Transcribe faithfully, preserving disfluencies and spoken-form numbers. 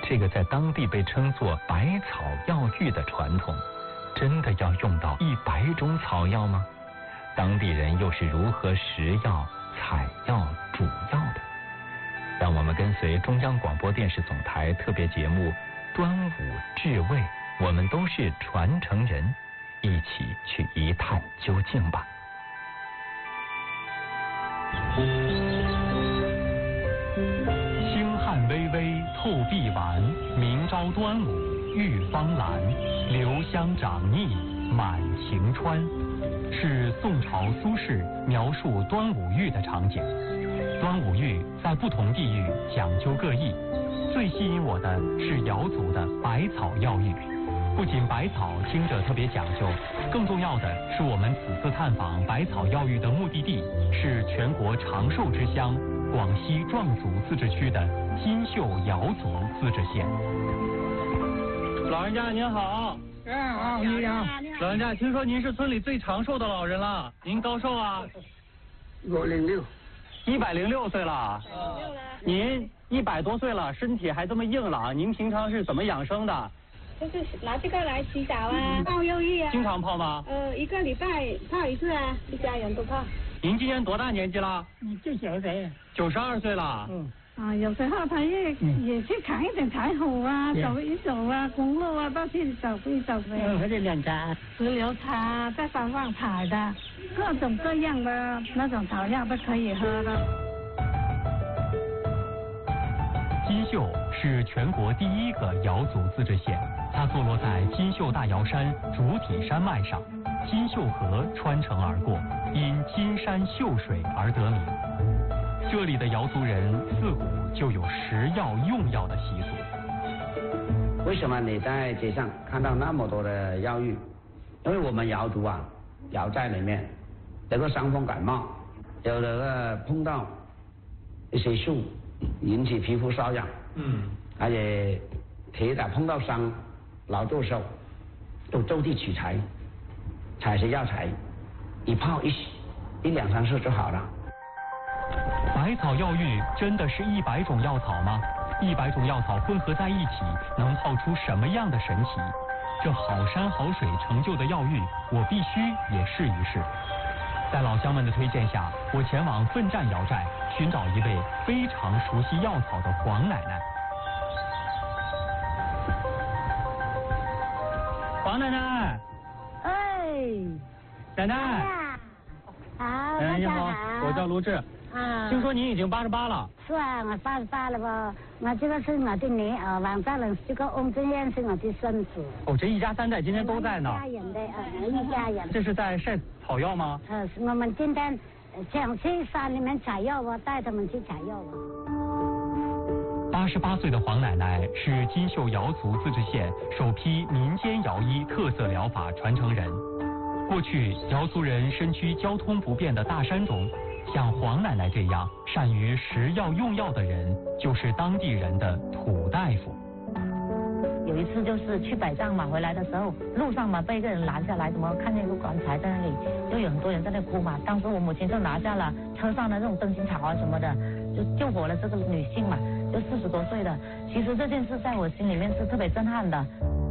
这个在当地被称作百草药浴的传统，真的要用到一百种草药吗？当地人又是如何食药、采药、煮药的？让我们跟随中央广播电视总台特别节目《端午至味》，我们都是传承人，一起去一探究竟吧。星汉微微透碧丸，明朝端午浴芳兰。留香长腻满晴川，是宋朝苏轼描述端午浴的场景。端午浴在不同地域讲究各异，最吸引我的是瑶族的百草药浴。不仅百草听着特别讲究，更重要的是我们此次探访百草药浴的目的地是全国长寿之乡广西壮族自治区的金秀瑶族自治县。 老人家您好。 哎，好，你好。 老人家，听说您是村里最长寿的老人了，您高寿啊？ 我零六。 一百零六岁了。您一百多岁了，身体还这么硬朗，您平常是怎么养生的？ 就是拿这个来洗澡啊，泡药浴啊。 经常泡吗？ 呃，一个礼拜泡一次啊，一家人都泡。 您今年多大年纪了？ 你就九岁。 九十二岁了。 嗯。 啊，有时候他也、嗯、也去看一点柴火啊，走一走啊，公路啊，都去走一走的。 嗯，或者凉茶、 石榴茶，在山上采的，各种各样的那种草药都可以喝的。 金秀是全国第一个瑶族自治县，它坐落在金秀大瑶山主体山脉上，金秀河穿城而过，因金山秀水而得名。这里的瑶族人自古就有食药用药的习俗。 为什么你在街上看到那么多的药浴？因为我们瑶族啊，瑶寨里面有个伤风感冒，有的碰到一些树引起皮肤瘙痒，嗯，而且铁打碰到伤劳作手，都就地取材，采些药材，一泡一洗，一两三次就好了。 百草药浴真的是一百种药草吗？一百种药草混合在一起，能泡出什么样的神奇？这好山好水成就的药浴，我必须也试一试。在老乡们的推荐下，我前往奋战瑶寨，寻找一位非常熟悉药草的黄奶奶。 黄奶奶。 哎。 奶奶。 好， 奶奶你好，我叫卢志。 啊， 听说您已经八十八了。 是啊，我八十八了吧？我这个是我的女儿，王大人这个翁正燕是我的孙子。 哦，这一家三代今天都在呢。 一家人的，呃，一家人。 这是在晒草药吗？ 呃，我们今天想去山里面采药，我带他们去采药。 八十八岁的黄奶奶是金秀瑶族自治县首批民间瑶医特色疗法传承人。过去瑶族人身居交通不便的大山中，像黄奶奶这样善于食药用药的人，就是当地人的土大夫。 有一次就是去摆账嘛，回来的时候路上嘛被一个人拦下来，怎么看见一个棺材在那里，就有很多人在那哭嘛。当时我母亲就拿下了车上的那种灯芯草啊什么的，就救活了这个女性嘛，就四十多岁的。其实这件事在我心里面是特别震撼的。